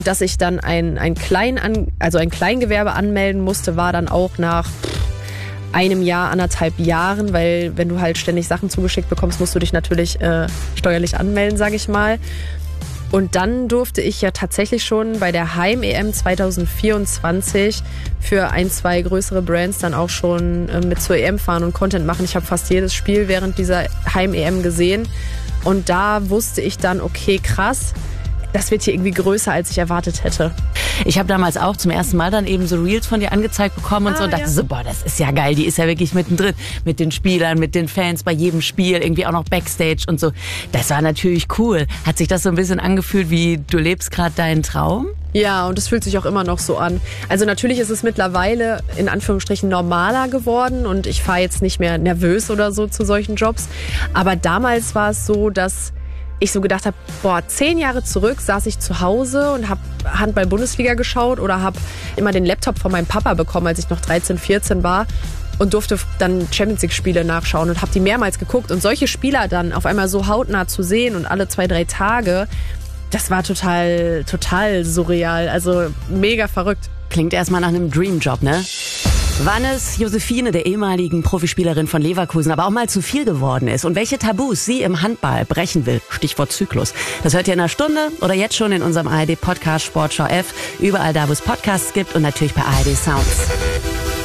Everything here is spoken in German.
Dass ich dann ein Kleingewerbe anmelden musste, war dann auch nach einem Jahr, 1,5 Jahren, weil wenn du halt ständig Sachen zugeschickt bekommst, musst du dich natürlich steuerlich anmelden, sage ich mal. Und dann durfte ich ja tatsächlich schon bei der Heim-EM 2024 für 2 größere Brands dann auch schon mit zur EM fahren und Content machen. Ich habe fast jedes Spiel während dieser Heim-EM gesehen. Und da wusste ich dann, okay, krass, das wird hier irgendwie größer, als ich erwartet hätte. Ich habe damals auch zum ersten Mal dann eben so Reels von dir angezeigt bekommen und dachte so, boah, das ist ja geil, die ist ja wirklich mittendrin mit den Spielern, mit den Fans bei jedem Spiel, irgendwie auch noch Backstage und so. Das war natürlich cool. Hat sich das so ein bisschen angefühlt, wie du lebst gerade deinen Traum? Ja, und es fühlt sich auch immer noch so an. Also natürlich ist es mittlerweile in Anführungsstrichen normaler geworden und ich fahre jetzt nicht mehr nervös oder so zu solchen Jobs. Aber damals war es so, dass ich so gedacht habe, 10 Jahre zurück saß ich zu Hause und habe Handball-Bundesliga geschaut oder habe immer den Laptop von meinem Papa bekommen, als ich noch 13, 14 war und durfte dann Champions-League-Spiele nachschauen und habe die mehrmals geguckt. Und solche Spieler dann auf einmal so hautnah zu sehen und alle 2, 3 Tage, das war total surreal, also mega verrückt. Klingt erstmal nach einem Dreamjob, ne? Wann es Josephine, der ehemaligen Profispielerin von Leverkusen, aber auch mal zu viel geworden ist und welche Tabus sie im Handball brechen will. Stichwort Zyklus. Das hört ihr in einer Stunde oder jetzt schon in unserem ARD-Podcast Sportschau F. Überall da, wo es Podcasts gibt und natürlich bei ARD Sounds.